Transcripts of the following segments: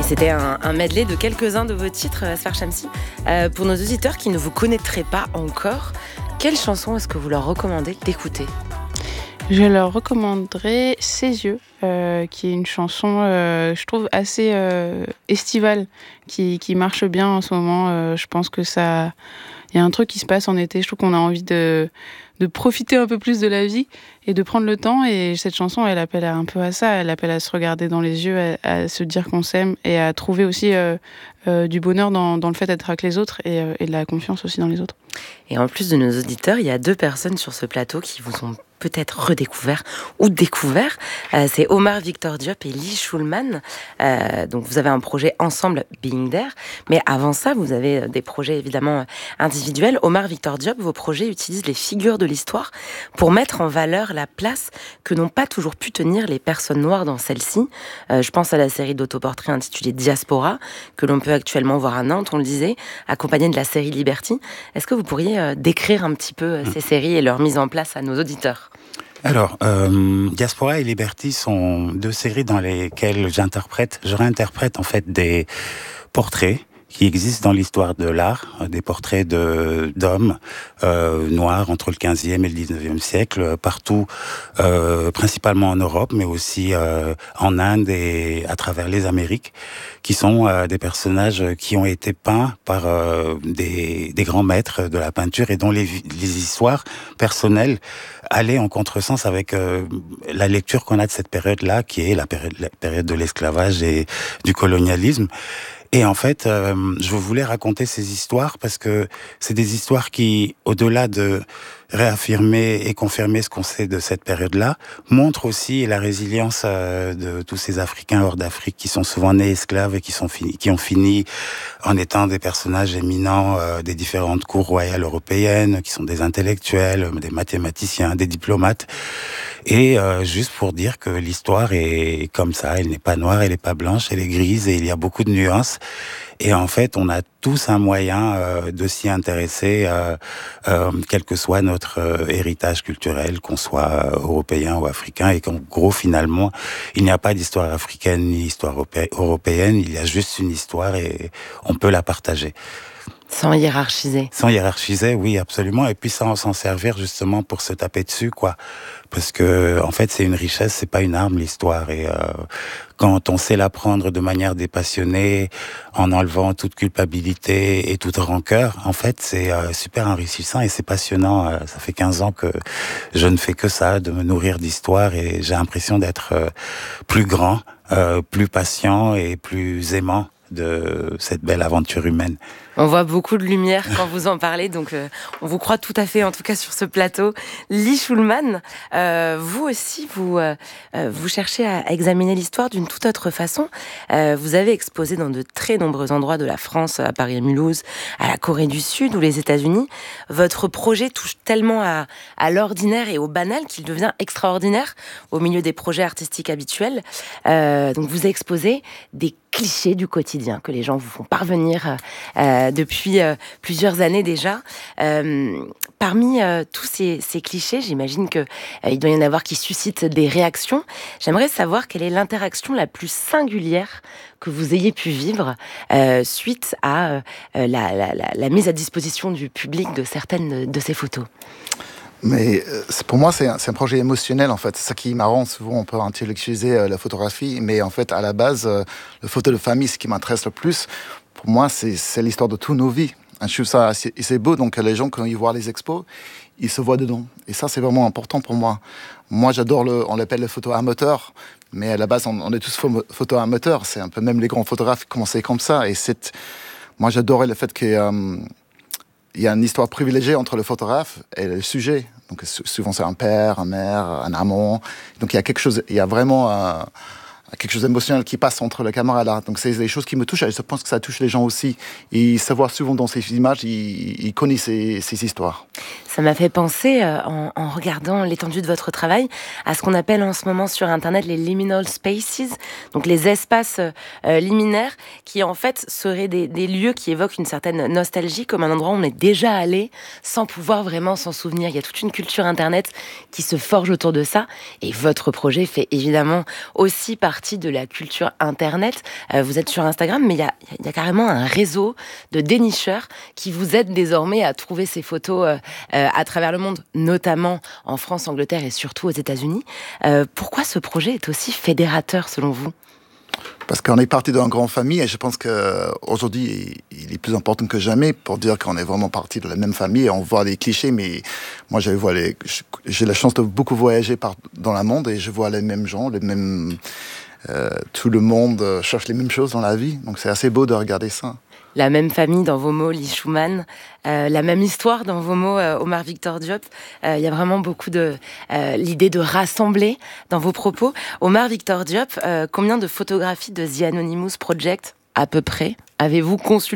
C'était un medley de quelques-uns de vos titres, Asfar Shamsi. Pour nos auditeurs qui ne vous connaîtraient pas encore, quelle chanson est-ce que vous leur recommandez d'écouter ? Je leur recommanderais Ses yeux, qui est une chanson, je trouve, assez estivale, qui marche bien en ce moment. Je pense que ça... Il y a un truc qui se passe en été. Je trouve qu'on a envie de profiter un peu plus de la vie et de prendre le temps. Et cette chanson, elle appelle un peu à ça. Elle appelle à se regarder dans les yeux, à se dire qu'on s'aime et à trouver aussi du bonheur dans le fait d'être avec les autres et de la confiance aussi dans les autres. Et en plus de nos auditeurs, il y a 2 personnes sur ce plateau qui vous ont peut-être redécouvert ou découvert. C'est Omar Victor Diop et Lee Schulman. Donc vous avez un projet ensemble, Being There. Mais avant ça, vous avez des projets évidemment individuels. Omar Victor Diop, vos projets utilisent les figures de l'histoire pour mettre en valeur la place que n'ont pas toujours pu tenir les personnes noires dans celle-ci. Je pense à la série d'autoportraits intitulée Diaspora, que l'on peut actuellement voir à Nantes, on le disait, accompagnée de la série Liberty. Est-ce que vous pourriez décrire un petit peu ces séries et leur mise en place à nos auditeurs ? Alors, Diaspora et Liberty sont 2 séries dans lesquelles je réinterprète en fait des portraits qui existent dans l'histoire de l'art, des portraits d'hommes noirs entre le 15e et le 19e siècle, partout, principalement en Europe, mais aussi en Inde et à travers les Amériques, qui sont des personnages qui ont été peints par des grands maîtres de la peinture et dont les histoires personnelles allaient en contresens avec la lecture qu'on a de cette période-là, qui est la période de l'esclavage et du colonialisme. Et en fait, je voulais raconter ces histoires parce que c'est des histoires qui, au-delà de réaffirmer et confirmer ce qu'on sait de cette période-là, montrent aussi la résilience de tous ces Africains hors d'Afrique qui sont souvent nés esclaves et qui ont fini en étant des personnages éminents des différentes cours royales européennes, qui sont des intellectuels, des mathématiciens, des diplomates. Et juste pour dire que l'histoire est comme ça, elle n'est pas noire, elle n'est pas blanche, elle est grise et il y a beaucoup de nuances. Et en fait, on a tous un moyen de s'y intéresser, quel que soit notre héritage culturel, qu'on soit européen ou africain, et qu'en gros, finalement, il n'y a pas d'histoire africaine ni histoire européenne, il y a juste une histoire et on peut la partager. Sans hiérarchiser. Sans hiérarchiser, oui, absolument. Et puis sans s'en servir justement pour se taper dessus, quoi. Parce que, en fait, c'est une richesse, c'est pas une arme, l'histoire. Et quand on sait l'apprendre de manière dépassionnée, en enlevant toute culpabilité et toute rancœur, en fait, c'est super enrichissant et c'est passionnant. Ça fait 15 ans que je ne fais que ça, de me nourrir d'histoire, et j'ai l'impression d'être plus grand, plus patient et plus aimant de cette belle aventure humaine. On voit beaucoup de lumière quand vous en parlez, donc on vous croit tout à fait, en tout cas sur ce plateau. Lee Schulman, vous aussi, vous cherchez à examiner l'histoire d'une toute autre façon. Vous avez exposé dans de très nombreux endroits de la France, à Paris et Mulhouse, à la Corée du Sud ou les États-Unis. Votre projet touche tellement à l'ordinaire et au banal qu'il devient extraordinaire au milieu des projets artistiques habituels. Donc vous exposez des clichés du quotidien que les gens vous font parvenir depuis plusieurs années déjà. Parmi tous ces clichés, j'imagine qu'il doit y en avoir qui suscitent des réactions. J'aimerais savoir quelle est l'interaction la plus singulière que vous ayez pu vivre suite à la mise à disposition du public de certaines de ces photos. Mais pour moi, c'est un projet émotionnel, en fait. C'est ça qui est marrant. Souvent, on peut intellectualiser la photographie, mais en fait, à la base, le photo de famille, ce qui m'intéresse le plus, pour moi, c'est l'histoire de toutes nos vies. Je trouve ça assez beau. Donc, les gens, quand ils voient les expos, ils se voient dedans. Et ça, c'est vraiment important pour moi. Moi, j'adore on l'appelle le photo amateur, mais à la base, on est tous photo amateurs. C'est un peu même les grands photographes qui commençaient comme ça. Et moi, j'adorais le fait que il y a une histoire privilégiée entre le photographe et le sujet. Donc souvent c'est un père, une mère, un amant. Donc il y a vraiment quelque chose d'émotionnel qui passe entre le caméra et là. Donc c'est des choses qui me touchent et je pense que ça touche les gens aussi. Et savoir souvent dans ces images, ils connaissent ces histoires. Ça m'a fait penser, en regardant l'étendue de votre travail, à ce qu'on appelle en ce moment sur Internet les liminal spaces, donc les espaces liminaires, qui en fait seraient des lieux qui évoquent une certaine nostalgie, comme un endroit où on est déjà allé, sans pouvoir vraiment s'en souvenir. Il y a toute une culture Internet qui se forge autour de ça, et votre projet fait évidemment aussi partie partie de la culture Internet. Vous êtes sur Instagram, mais il y a carrément un réseau de dénicheurs qui vous aident désormais à trouver ces photos à travers le monde, notamment en France, Angleterre et surtout aux États-Unis. Pourquoi ce projet est aussi fédérateur selon vous ? Parce qu'on est parti d'une grande famille et je pense qu'aujourd'hui, il est plus important que jamais pour dire qu'on est vraiment parti de la même famille. Et on voit les clichés, mais moi, j'ai la chance de beaucoup voyager dans le monde et je vois les mêmes gens, tout le monde cherche les mêmes choses dans la vie. Donc c'est assez beau de regarder ça. La même famille dans vos mots, Lee Schumann, la même histoire dans vos mots, Omar Victor Diop. Il y a vraiment beaucoup l'idée de rassembler dans vos propos. Omar Victor Diop, combien de photographies de The Anonymous Project, à peu près, avez-vous consulté ?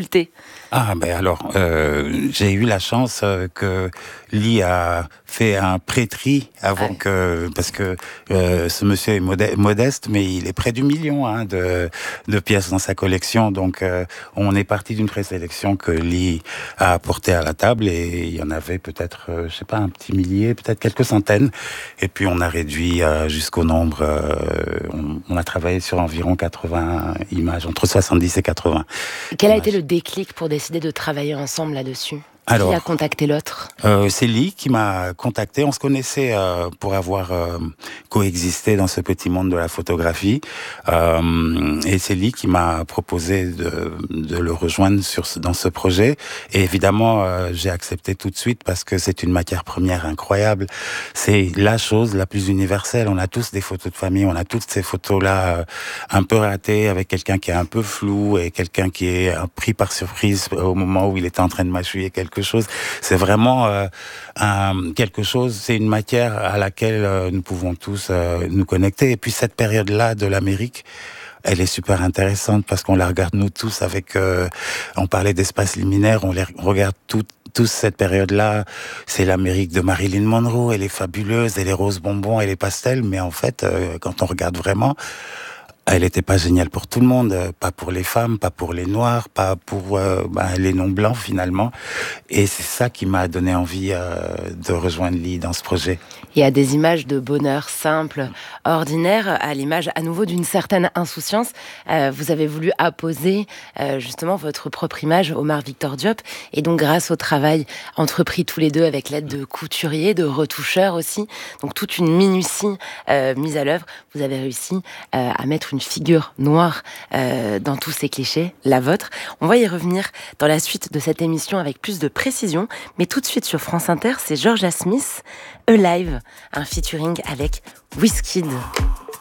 J'ai eu la chance que Lee a fait un pré-tri avant parce que ce monsieur est modeste, mais il est près du million de pièces dans sa collection. Donc, on est parti d'une présélection que Lee a apportée à la table et il y en avait peut-être, un petit millier, peut-être quelques centaines. Et puis, on a réduit jusqu'au nombre. On a travaillé sur environ 80 images, entre 70 et 80. Quel a été le déclic pour décider de travailler ensemble là-dessus ? Qui a contacté l'autre ? C'est Lee qui m'a contacté. On se connaissait pour avoir coexisté dans ce petit monde de la photographie. Et c'est Lee qui m'a proposé de le rejoindre dans ce projet. Et évidemment, j'ai accepté tout de suite parce que c'est une matière première incroyable. C'est la chose la plus universelle. On a tous des photos de famille, on a toutes ces photos-là un peu ratées avec quelqu'un qui est un peu flou et quelqu'un qui est pris par surprise au moment où il était en train de mâchouiller quelque chose. C'est vraiment quelque chose, c'est une matière à laquelle nous pouvons tous nous connecter. Et puis cette période-là de l'Amérique, elle est super intéressante parce qu'on la regarde nous tous avec... on parlait d'espace liminaire, on les regarde tous cette période-là. C'est l'Amérique de Marilyn Monroe, elle est fabuleuse, elle est rose bonbon, elle est pastel, mais en fait, quand on regarde vraiment... Elle n'était pas géniale pour tout le monde, pas pour les femmes, pas pour les noirs, pas pour les non-blancs finalement. Et c'est ça qui m'a donné envie de rejoindre Lee dans ce projet. Il y a des images de bonheur simple, ordinaire, à l'image à nouveau d'une certaine insouciance. Vous avez voulu apposer justement votre propre image, Omar Victor Diop. Et donc grâce au travail entrepris tous les deux avec l'aide de couturiers, de retoucheurs aussi, donc toute une minutie mise à l'œuvre, vous avez réussi à mettre une figure noire dans tous ces clichés, la vôtre. On va y revenir dans la suite de cette émission avec plus de précision, mais tout de suite sur France Inter, c'est Georgia Smith, Alive, un featuring avec Wizkid.